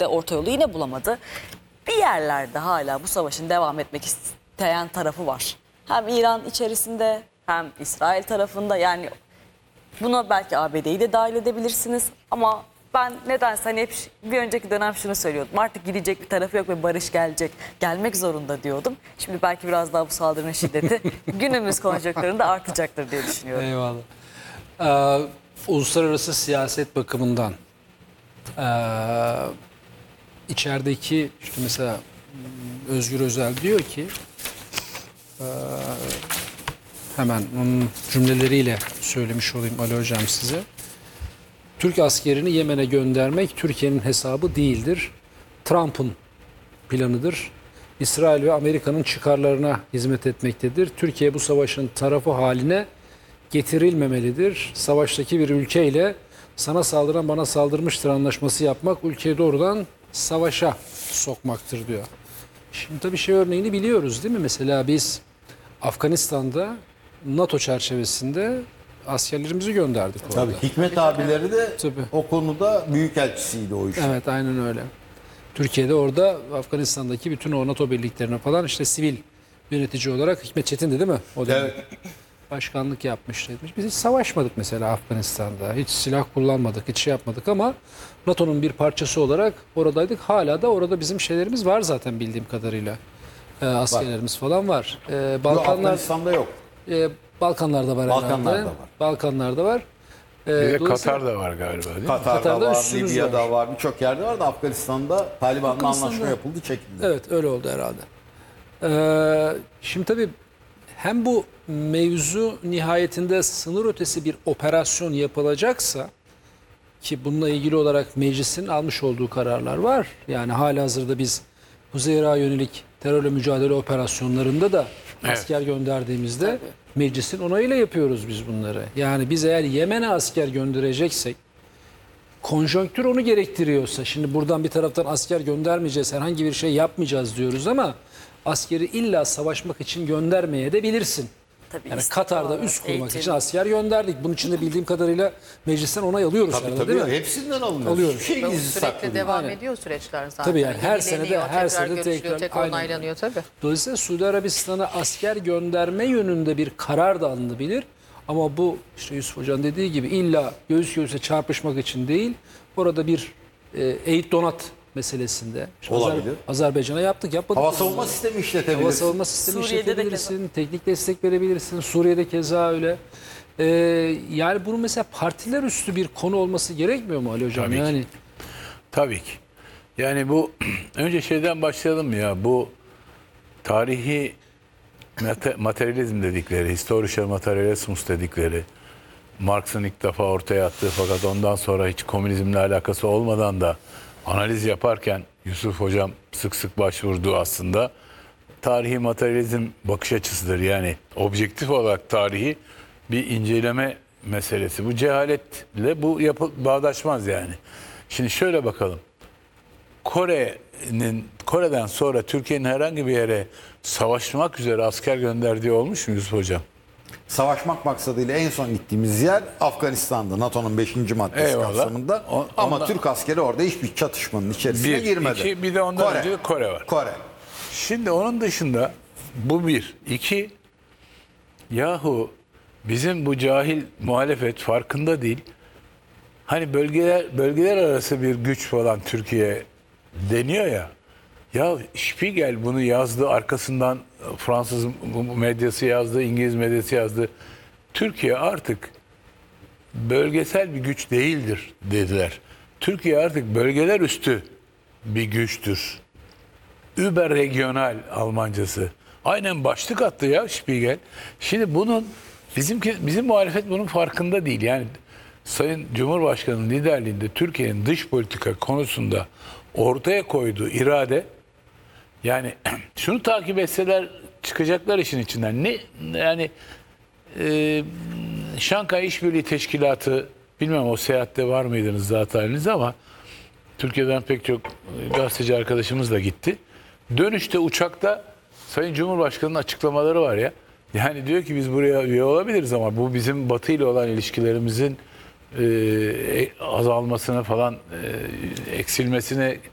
şekilde orta yolu yine bulamadı. Bir yerlerde hala bu savaşın devam etmek isteyen tarafı var. Hem İran içerisinde hem İsrail tarafında, yani buna belki ABD'yi de dahil edebilirsiniz ama ben nedense hani hep bir önceki dönem şunu söylüyordum. Artık gidecek bir tarafı yok ve barış gelecek. Gelmek zorunda diyordum. Şimdi belki biraz daha bu saldırının şiddeti günümüz konjonktüründe artacaktır diye düşünüyorum. Eyvallah. Uluslararası siyaset bakımından içerideki işte mesela Özgür Özel diyor ki hemen onun cümleleriyle söylemiş olayım Ali Hocam size. Türk askerini Yemen'e göndermek Türkiye'nin hesabı değildir. Trump'ın planıdır. İsrail ve Amerika'nın çıkarlarına hizmet etmektedir. Türkiye bu savaşın tarafı haline getirilmemelidir. Savaştaki bir ülkeyle sana saldıran bana saldırmıştır anlaşması yapmak ülkeyi doğrudan savaşa sokmaktır diyor. Şimdi tabii şey örneğini biliyoruz değil mi? Mesela biz Afganistan'da NATO çerçevesinde askerlerimizi gönderdik orada. Tabii Hikmet abileri de Tabii. o konuda büyükelçisiydi o iş. Evet, aynen öyle. Türkiye'de orada Afganistan'daki bütün o NATO birliklerine falan işte sivil yönetici olarak Hikmet Çetin'di değil mi? O dönem. Evet. Başkanlık yapmıştı. Biz hiç savaşmadık mesela Afganistan'da. Hiç silah kullanmadık, hiç şey yapmadık ama NATO'nun bir parçası olarak oradaydık. Hala da orada bizim şeylerimiz var zaten bildiğim kadarıyla. Askerlerimiz falan var. Afganistan'da yok. Balkanlarda var herhalde. Balkanlarda var. Balkanlarda var. Bir de Dolayısıyla- Katar'da var galiba değil mi? Katar'da var, üssümüz Libya'da var, birçok yerde var da Afganistan'da Taliban'la Afganistan'da- anlaşma yapıldı, çekildi. Evet, öyle oldu herhalde. Şimdi tabii hem bu mevzu nihayetinde sınır ötesi bir operasyon yapılacaksa ki bununla ilgili olarak meclisin almış olduğu kararlar var. Yani halihazırda biz Kuzey Irak'a yönelik terörle mücadele operasyonlarında da asker gönderdiğimizde meclisin onayıyla yapıyoruz biz bunları. Yani biz eğer Yemen'e asker göndereceksek konjonktür onu gerektiriyorsa, şimdi buradan bir taraftan asker göndermeyeceğiz, herhangi bir şey yapmayacağız diyoruz ama askeri illa savaşmak için göndermeye de bilirsin. Tabii Yani istikrar, Katar'da üs kurmak eğitim. için asker gönderdik. Bunun için de bildiğim kadarıyla meclisten onay alıyoruz Tabii herhalde, tabii. değil mi? Hepsinden alınıyor. Alıyoruz. Hiçbir şey Ve gizli saklı sürekli değil. devam Aynen. ediyor süreçler zaten. Tabii yani her Yenileniyor, senede- her sene görüşülüyor, tekrar- tekrar aynen. onaylanıyor tabii. Dolayısıyla Suudi Arabistan'a asker gönderme yönünde bir karar da alınabilir. Ama bu işte Yusuf Hoca'nın dediği gibi illa göğüs göğüse çarpışmak için değil. Orada bir eğit donat meselesinde. İşte Olabilir. Azerbaycan'a yapmadık. Hava biz savunma bunları. sistemi Hava işletebilirsin. savunma sistemi Suriye'de de işletebilirsin, teknik destek verebilirsin. Suriye'de keza öyle. Yani bunun mesela partiler üstü bir konu olması gerekmiyor mu Ali Hocam? Tabii ki. Yani Tabii ki. Yani bu önce şeyden başlayalım mı ya? Bu tarihi materyalizm dedikleri, historischer Materialismus dedikleri, Marx'ın ilk defa ortaya attığı fakat ondan sonra hiç komünizmle alakası olmadan da analiz yaparken Yusuf Hocam sık sık başvurduğu aslında tarihi materyalizm bakış açısıdır. Yani objektif olarak tarihi bir inceleme meselesi. Bu cehaletle bu bağdaşmaz yani. Şimdi şöyle bakalım. Kore'den sonra Türkiye'nin herhangi bir yere savaşmak üzere asker gönderdiği olmuş mu Yusuf Hocam? Savaşmak maksadıyla en son gittiğimiz yer Afganistan'da. NATO'nun 5. maddesi Eyvallah. kapsamında. Ama Ondan- Türk askeri orada hiçbir çatışmanın içerisine girmedi. iki, bir de ondan önce de Kore var. Kore. Şimdi onun dışında bu bir. İki, yahu bizim bu cahil muhalefet farkında değil. Hani bölgeler arası bir güç falan Türkiye deniyor ya. Ya Spiegel bunu yazdı, arkasından Fransız medyası yazdı, İngiliz medyası yazdı. Türkiye artık bölgesel bir güç değildir dediler. Türkiye artık bölgeler üstü bir güçtür. Überregional Almancası. Aynen başlık attı ya Spiegel. Şimdi bunun bizim muhalefet bunun farkında değil. Yani Sayın Cumhurbaşkanı'nın liderliğinde Türkiye'nin dış politika konusunda ortaya koyduğu irade, yani şunu takip etseler çıkacaklar işin içinden. Ne yani Şanghay İşbirliği Teşkilatı, bilmem o seyahatte var mıydınız zaten ama Türkiye'den pek çok gazeteci arkadaşımız da gitti. Dönüşte uçakta Sayın Cumhurbaşkanı'nın açıklamaları var ya. Yani diyor ki biz buraya üye olabiliriz ama bu bizim Batı ile olan ilişkilerimizin azalmasına falan eksilmesine